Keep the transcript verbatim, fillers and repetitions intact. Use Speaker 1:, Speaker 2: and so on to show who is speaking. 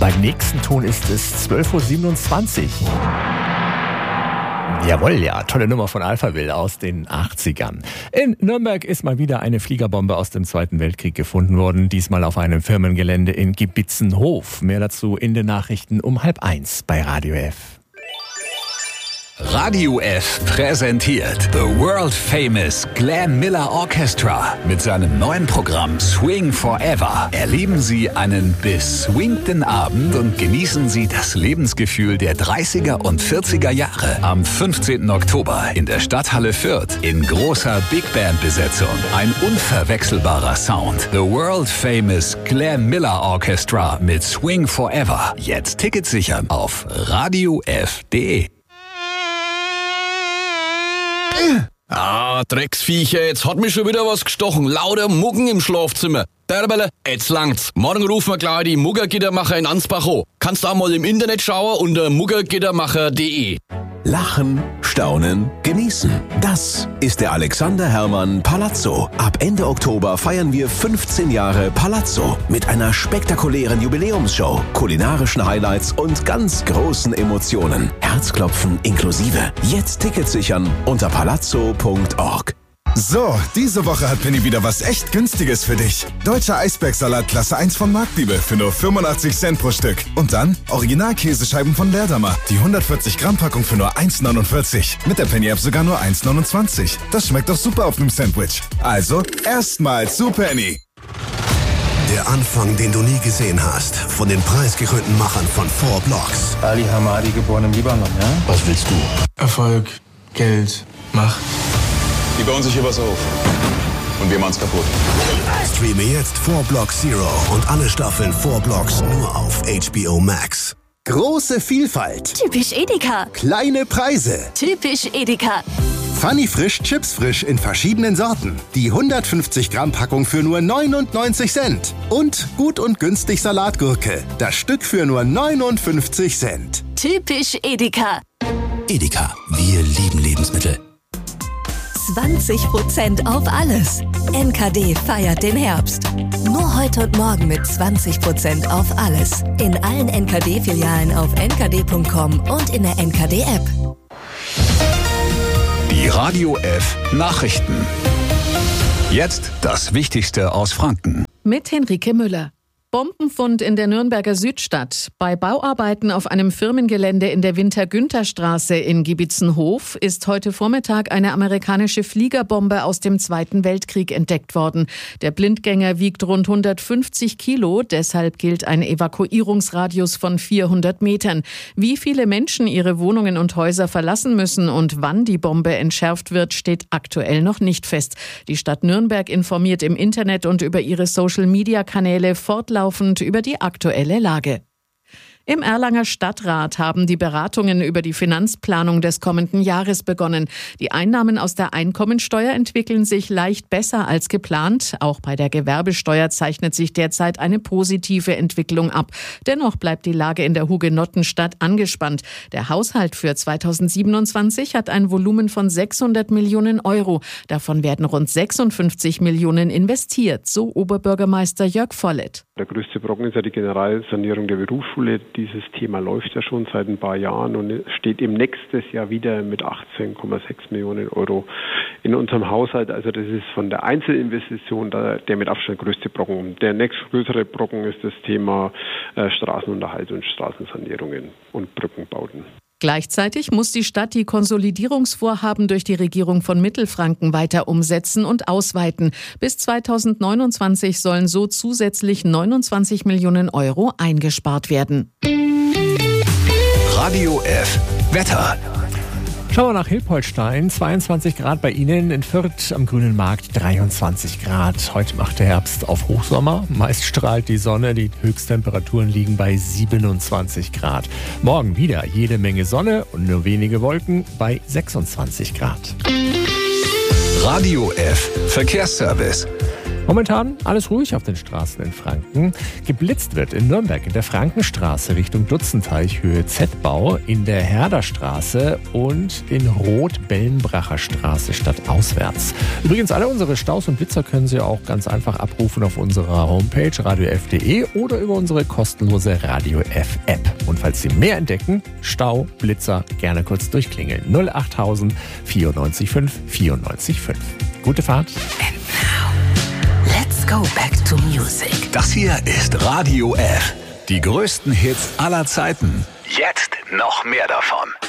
Speaker 1: Beim nächsten Ton ist es zwölf Uhr siebenundzwanzig. Jawohl, ja, tolle Nummer von Alphaville aus den achtzigern. In Nürnberg ist mal wieder eine Fliegerbombe aus dem Zweiten Weltkrieg gefunden worden, diesmal auf einem Firmengelände in Gebitzenhof. Mehr dazu in den Nachrichten um halb eins bei Radio F.
Speaker 2: Radio F präsentiert The World Famous Glenn Miller Orchestra mit seinem neuen Programm Swing Forever. Erleben Sie einen beswingten Abend und genießen Sie das Lebensgefühl der dreißiger und vierziger Jahre. Am fünfzehnten Oktober in der Stadthalle Fürth in großer Big Band Besetzung. Ein unverwechselbarer Sound. The World Famous Glenn Miller Orchestra mit Swing Forever. Jetzt Tickets sichern auf radio f punkt de.
Speaker 3: Ah, Drecksviecher, jetzt hat mich schon wieder was gestochen. Lauter Muggen im Schlafzimmer. Derbele, jetzt langt's. Morgen rufen wir gleich die Muggergittermacher in Ansbach an. Kannst auch mal im Internet schauen unter muggergittermacher punkt de.
Speaker 4: Lachen, staunen, genießen. Das ist der Alexander Herrmann Palazzo. Ab Ende Oktober feiern wir fünfzehn Jahre Palazzo mit einer spektakulären Jubiläumsshow, kulinarischen Highlights und ganz großen Emotionen. Herzklopfen inklusive. Jetzt Tickets sichern unter palazzo punkt org.
Speaker 5: So, diese Woche hat Penny wieder was echt Günstiges für dich. Deutscher Eisbergsalat Klasse eins von Marktliebe für nur fünfundachtzig Cent pro Stück. Und dann Original-Käsescheiben von Leerdammer. Die hundertvierzig Gramm Packung für nur eins neunundvierzig. Mit der Penny-App sogar nur eins neunundzwanzig. Das schmeckt doch super auf einem Sandwich. Also, erstmal zu Penny.
Speaker 6: Der Anfang, den du nie gesehen hast. Von den preisgekrönten Machern von Four Blocks.
Speaker 7: Ali Hamadi, geboren im Libanon, ja?
Speaker 6: Was willst du?
Speaker 7: Erfolg, Geld, Macht.
Speaker 8: Die bauen sich hier was auf. Und wir machen's kaputt.
Speaker 6: Streame jetzt Four Blocks Zero und alle Staffeln Four Blocks nur auf H B O Max.
Speaker 9: Große Vielfalt.
Speaker 10: Typisch Edeka.
Speaker 9: Kleine Preise.
Speaker 10: Typisch Edeka.
Speaker 9: Funny Frisch, Chips Frisch in verschiedenen Sorten. Die hundertfünfzig Gramm Packung für nur neunundneunzig Cent. Und gut und günstig Salatgurke. Das Stück für nur neunundfünfzig Cent.
Speaker 10: Typisch Edeka.
Speaker 6: Edeka, wir lieben Lebensmittel.
Speaker 11: zwanzig Prozent auf alles. N K D feiert den Herbst. Nur heute und morgen mit zwanzig Prozent auf alles. In allen N K D-Filialen auf n k d punkt com und in der N K D-App.
Speaker 2: Die Radio F Nachrichten. Jetzt das Wichtigste aus Franken.
Speaker 12: Mit Henrike Müller. Bombenfund in der Nürnberger Südstadt. Bei Bauarbeiten auf einem Firmengelände in der Winter-Günther-Straße in Gebitzenhof ist heute Vormittag eine amerikanische Fliegerbombe aus dem Zweiten Weltkrieg entdeckt worden. Der Blindgänger wiegt rund hundertfünfzig Kilo, deshalb gilt ein Evakuierungsradius von vierhundert Metern. Wie viele Menschen ihre Wohnungen und Häuser verlassen müssen und wann die Bombe entschärft wird, steht aktuell noch nicht fest. Die Stadt Nürnberg informiert im Internet und über ihre Social-Media-Kanäle fortlaufend über die aktuelle Lage. Im Erlanger Stadtrat haben die Beratungen über die Finanzplanung des kommenden Jahres begonnen. Die Einnahmen aus der Einkommensteuer entwickeln sich leicht besser als geplant. Auch bei der Gewerbesteuer zeichnet sich derzeit eine positive Entwicklung ab. Dennoch bleibt die Lage in der Hugenottenstadt angespannt. Der Haushalt für zweitausendsiebenundzwanzig hat ein Volumen von sechshundert Millionen Euro. Davon werden rund sechsundfünfzig Millionen investiert, so Oberbürgermeister Jörg Vollett.
Speaker 13: Der größte Brocken ist ja die Generalsanierung der Berufsschule. Dieses Thema läuft ja schon seit ein paar Jahren und steht im nächsten Jahr wieder mit achtzehn Komma sechs Millionen Euro in unserem Haushalt. Also das ist von der Einzelinvestition der, der mit Abstand größte Brocken. Der nächstgrößere Brocken ist das Thema äh, Straßenunterhalt und Straßensanierungen und Brückenbauten.
Speaker 12: Gleichzeitig muss die Stadt die Konsolidierungsvorhaben durch die Regierung von Mittelfranken weiter umsetzen und ausweiten. Bis zweitausendneunundzwanzig sollen so zusätzlich neunundzwanzig Millionen Euro eingespart werden.
Speaker 2: Radio F Wetter.
Speaker 1: Schauen wir nach Hilpoltstein, zweiundzwanzig Grad bei Ihnen, in Fürth am Grünen Markt dreiundzwanzig Grad. Heute macht der Herbst auf Hochsommer, meist strahlt die Sonne, die Höchsttemperaturen liegen bei siebenundzwanzig Grad. Morgen wieder jede Menge Sonne und nur wenige Wolken bei sechsundzwanzig Grad.
Speaker 2: Radio F Verkehrsservice.
Speaker 1: Momentan alles ruhig auf den Straßen in Franken. Geblitzt wird in Nürnberg in der Frankenstraße Richtung Dutzenteich Höhe Z-Bau, in der Herderstraße und in Rot-Bellenbracher Straße stadtauswärts. Übrigens, alle unsere Staus und Blitzer können Sie auch ganz einfach abrufen auf unserer Homepage radio f punkt de oder über unsere kostenlose Radio F App. Und falls Sie mehr entdecken, Stau, Blitzer, gerne kurz durchklingeln. null achttausend vierundneunzig fünf vierundneunzig fünf. Gute Fahrt.
Speaker 14: And now, let's go back to music.
Speaker 2: Das hier ist Radio F. Die größten Hits aller Zeiten. Jetzt noch mehr davon.